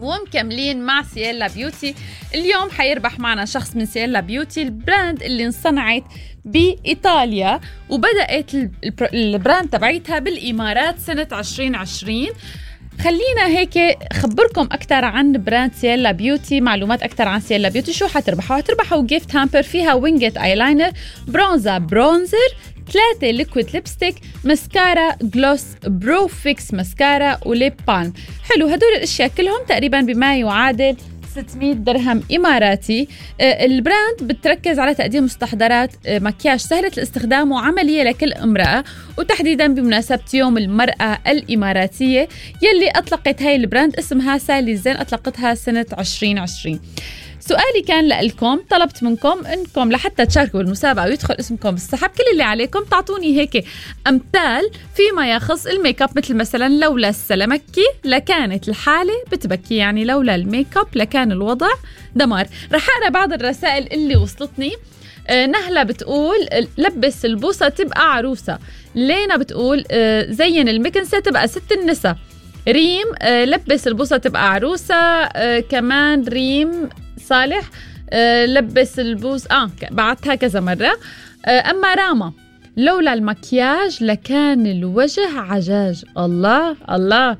ومكملين مع سييلا بيوتي. اليوم حيربح معنا شخص من سييلا بيوتي، البراند اللي انصنعت بإيطاليا وبدأت البراند تبعيتها بالإمارات سنة 2020. خلينا هيك خبركم أكتر عن براند سييلا بيوتي، معلومات أكتر عن سييلا بيوتي. شو حتربحوا جيفت هامبر فيها وينجت ايلاينر، برونزر 3 ليكويد ليبستيك، مسكارا جلوس، برو فيكس مسكارا، وليب بالم. حلو، هدول الاشياء كلهم تقريبا بما يعادل 600 درهم إماراتي. البراند بتركز على تقديم مستحضرات مكياج سهلة الاستخدام وعملية لكل امرأة، وتحديدا بمناسبة يوم المرأة الإماراتية يلي أطلقت هاي البراند اسمها سالي زين، أطلقتها سنة 2020. سؤالي كان لكم، طلبت منكم انكم لحتى تشاركوا بالمسابقه ويدخل اسمكم بالسحب، كل اللي عليكم تعطوني هيك امثال فيما يخص الميك اب، مثل مثلا لولا السلمكي لكانت الحاله بتبكي، يعني لولا الميك اب لكان الوضع دمار. رح اقرا بعض الرسائل اللي وصلتني. نهلة بتقول لبس البوصه تبقى عروسه. لينا بتقول زين المكنسه تبقى ست النساء. ريم لبس البوصه تبقى عروسه. كمان ريم صالح لبس البوز بعتها كذا مرة. أما راما لولا المكياج لكان الوجه عجاج. الله الله.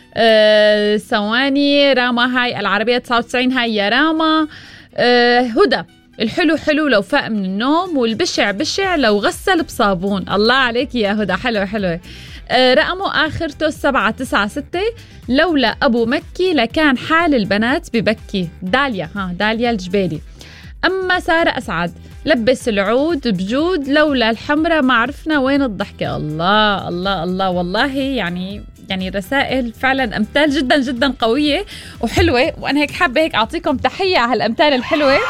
ثواني، راما هاي العربية 99 هاي يا راما. هدى الحلو حلو لو فاق من النوم، والبشع بشع لو غسل بصابون. الله عليك يا هدى، حلوة. رقمه آخرته 796. لولا أبو مكي لكان حال البنات ببكي. داليا الجبيلي. أما سارة أسعد لبس العود بجود، لولا الحمرة ما عرفنا وين الضحكة. الله الله الله، والله يعني رسائل فعلا أمثال جدا جدا قوية وحلوة، وأنا هيك حابة هيك أعطيكم تحية على الأمثال الحلوة.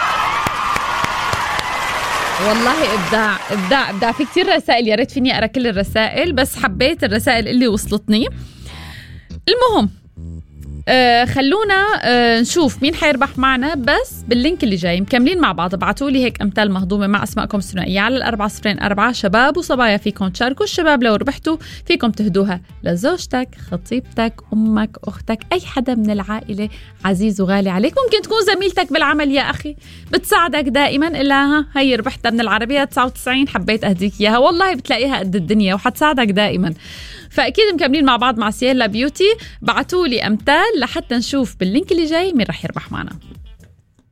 والله إبداع. في كتير رسائل، يا ريت فيني أقرأ كل الرسائل، بس حبيت الرسائل اللي وصلتني. المهم خلونا نشوف مين حيربح معنا، بس باللينك اللي جاي مكملين مع بعض. ابعتوا لي هيك أمثال مهضومة مع أسماءكم الثنائية على 4004. شباب وصبايا فيكم تشاركوا. الشباب لو ربحتوا فيكم تهدوها لزوجتك، خطيبتك، أمك، أختك، أي حدا من العائلة عزيز وغالي عليك. ممكن تكون زميلتك بالعمل يا أخي بتساعدك دائما، إلا هي ربحتها من العربية 99 حبيت أهديك إياها، والله بتلاقيها قد الدنيا وحتساعدك دائما. فأكيد مكملين مع بعض مع سييلا بيوتي. بعتوا لي أمثال لحتى نشوف باللينك اللي جاي مين رح يربح معنا.